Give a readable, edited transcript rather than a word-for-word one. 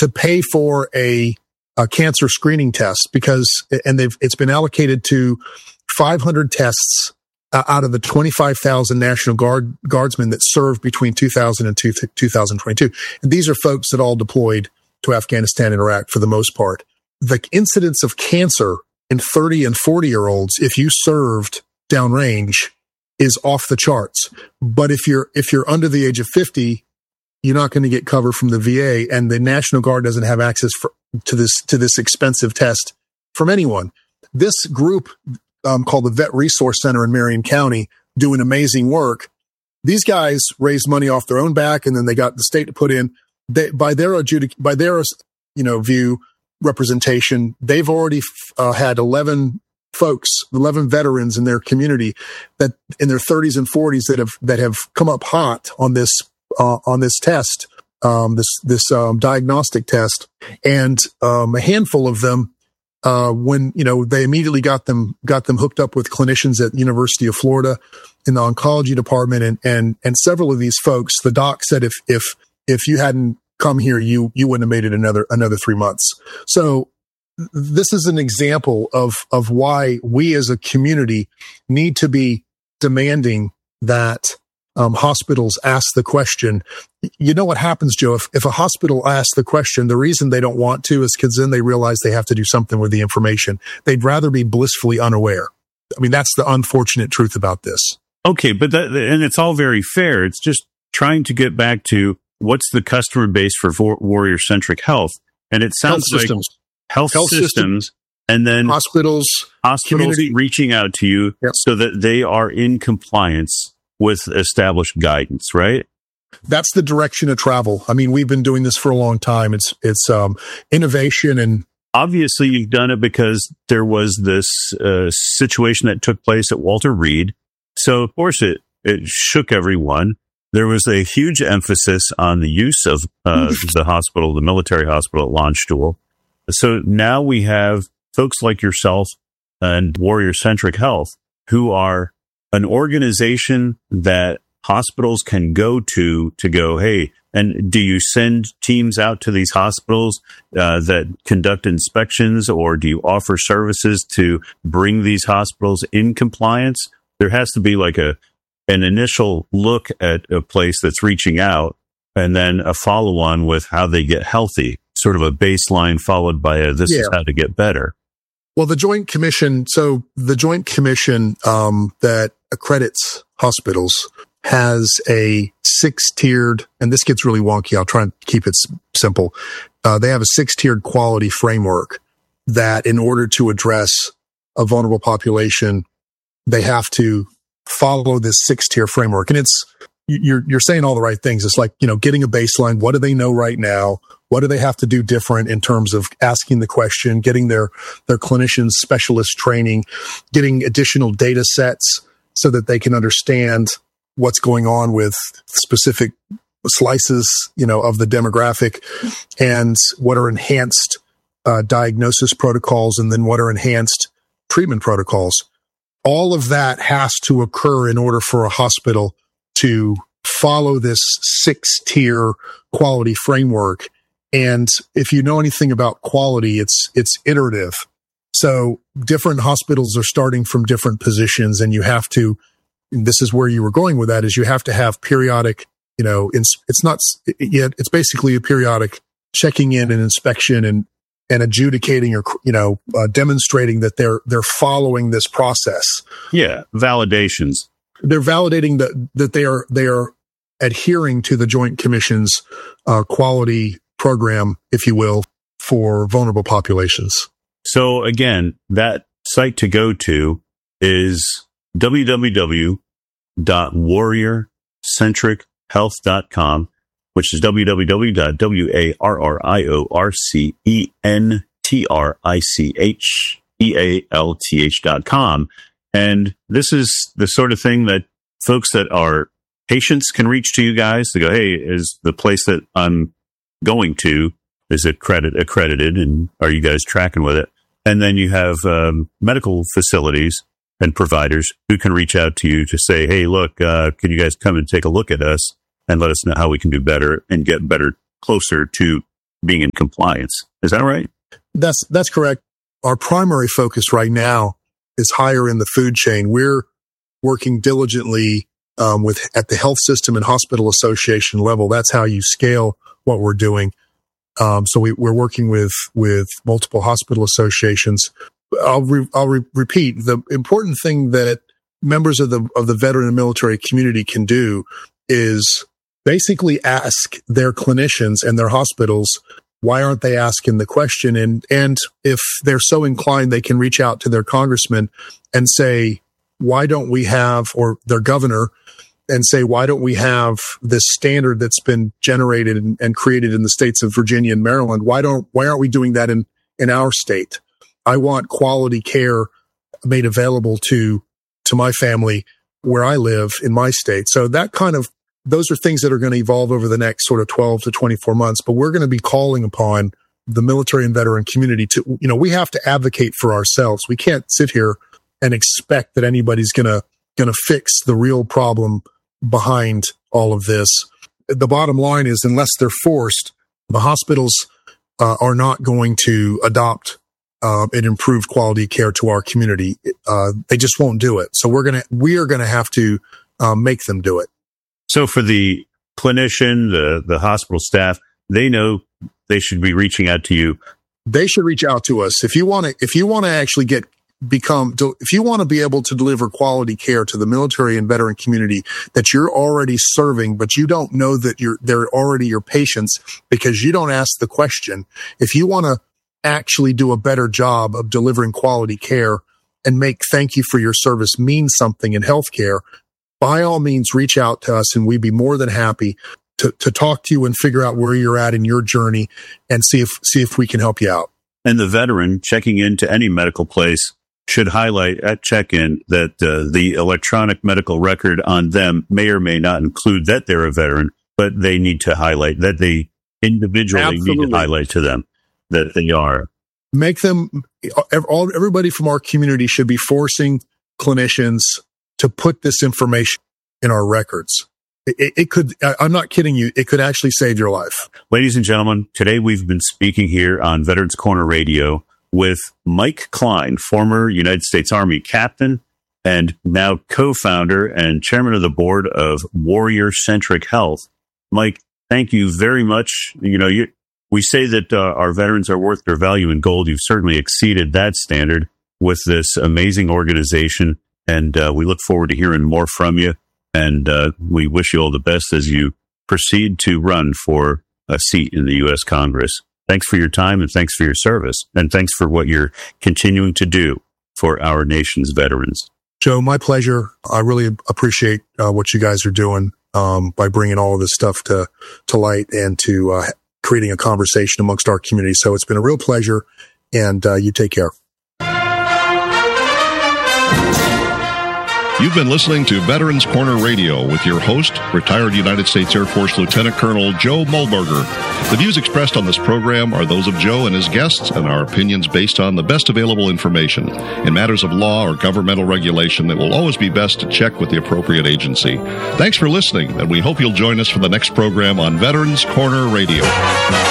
to pay for a cancer screening test it's been allocated to 500 tests out of the 25,000 National Guardsmen that served between 2000 and 2022. And these are folks that all deployed to Afghanistan and Iraq for the most part. The incidence of cancer in 30 and 40-year-olds, if you served downrange, is off the charts. But if you're under the age of 50, you're not going to get cover from the VA, and the National Guard doesn't have access to this expensive test from anyone. This group called the Vet Resource Center in Marion County, doing amazing work. These guys raised money off their own back, and then they got the state to put in. By their view representation, they've already had 11 veterans in their community that in their 30s and 40s that have come up hot on this test, this diagnostic test, and a handful of them. When they immediately got them hooked up with clinicians at the University of Florida in the oncology department, and several of these folks, the doc said if you hadn't come here, you wouldn't have made it another 3 months. So this is an example of why we as a community need to be demanding that hospitals ask the question. You know what happens, Joe? If a hospital asks the question, the reason they don't want to is because then they realize they have to do something with the information. They'd rather be blissfully unaware. I mean, that's the unfortunate truth about this. Okay, but and it's all very fair. It's just trying to get back to what's the customer base for warrior-centric health. And it sounds like health systems, and then hospitals community reaching out to you so that they are in compliance with established guidance, right? That's the direction of travel. I mean, we've been doing this for a long time. It's innovation, and obviously you've done it because there was this situation that took place at Walter Reed. So of course it shook everyone. There was a huge emphasis on the use of the hospital, the military hospital at Landstuhl. So now we have folks like yourself and Warrior-Centric Health, who are an organization that hospitals can go to go, hey, and do you send teams out to these hospitals that conduct inspections, or do you offer services to bring these hospitals in compliance? There has to be like an initial look at a place that's reaching out, and then a follow-on with how they get healthy, sort of a baseline followed by this is how to get better. Well, the Joint Commission that accredits hospitals has a 6-tiered, and this gets really wonky, I'll try and keep it simple. They have a 6-tiered quality framework that in order to address a vulnerable population, they have to follow this 6-tier framework. And you're saying all the right things. It's like, getting a baseline. What do they know right now? What do they have to do different in terms of asking the question, getting their clinicians specialist training, getting additional data sets so that they can understand what's going on with specific slices, of the demographic, and what are enhanced diagnosis protocols, and then what are enhanced treatment protocols. All of that has to occur in order for a hospital to follow this 6-tier quality framework. And if you know anything about quality, it's iterative. So different hospitals are starting from different positions, and you have to, this is where you were going with that, is you have to have periodic, it's basically a periodic checking in and inspection and adjudicating or, demonstrating that they're following this process. Yeah. Validations. They're validating that they are adhering to the Joint Commission's quality program, if you will, for vulnerable populations. So again, that site to go to is www.warriorcentrichealth.com, which is www.warriorcentrichealth.com. And this is the sort of thing that folks that are patients can reach to you guys to go, hey, is the place that I'm going to, is it accredited, and are you guys tracking with it? And then you have medical facilities and providers who can reach out to you to say, hey, look, can you guys come and take a look at us and let us know how we can do better and get better, closer to being in compliance. Is that right? That's correct. Our primary focus right now is higher in the food chain. We're working diligently at the health system and hospital association level. That's how you scale what we're doing. So we're working with multiple hospital associations. I'll repeat, the important thing that members of the veteran and military community can do is basically ask their clinicians and their hospitals, why aren't they asking the question? And if they're so inclined, they can reach out to their congressman and say, why don't we have, or their governor, and say, why don't we have this standard that's been generated and created in the states of Virginia and Maryland? Why aren't we doing that in our state? I want quality care made available to my family where I live in my state. So those are things that are going to evolve over the next sort of 12 to 24 months. But we're going to be calling upon the military and veteran community to, we have to advocate for ourselves. We can't sit here and expect that anybody's going to fix the real problem behind all of this. The bottom line is, unless they're forced, the hospitals are not going to adopt and improve quality care to our community. They just won't do it. So we are going to have to make them do it. So for the clinician, the hospital staff, they know they should be reaching out to you. They should reach out to us. If you want to actually if you want to be able to deliver quality care to the military and veteran community that you're already serving, but you don't know that they're already your patients because you don't ask the question. If you want to actually do a better job of delivering quality care and make thank you for your service mean something in healthcare, by all means, reach out to us, and we'd be more than happy to talk to you and figure out where you're at in your journey and see if we can help you out. And the veteran checking into any medical place should highlight at check-in that the electronic medical record on them may or may not include that they're a veteran, but they need to highlight that they individually need to highlight to them that they are. Make them, everybody from our community should be forcing clinicians to put this information in our records. It could, I'm not kidding you, it could actually save your life. Ladies and gentlemen, today we've been speaking here on Veterans Corner Radio with Mike Klein, former United States Army captain and now co-founder and chairman of the board of Warrior Centric Health. Mike, thank you very much. We say that our veterans are worth their value in gold. You've certainly exceeded that standard with this amazing organization, and we look forward to hearing more from you. And we wish you all the best as you proceed to run for a seat in the U.S. Congress. Thanks for your time, and thanks for your service, and thanks for what you're continuing to do for our nation's veterans. Joe, my pleasure. I really appreciate what you guys are doing by bringing all of this stuff to light and to creating a conversation amongst our community. So it's been a real pleasure, and you take care. You've been listening to Veterans Corner Radio with your host, retired United States Air Force Lieutenant Colonel Joe Mullberger. The views expressed on this program are those of Joe and his guests, and our opinions based on the best available information. In matters of law or governmental regulation, it will always be best to check with the appropriate agency. Thanks for listening, and we hope you'll join us for the next program on Veterans Corner Radio.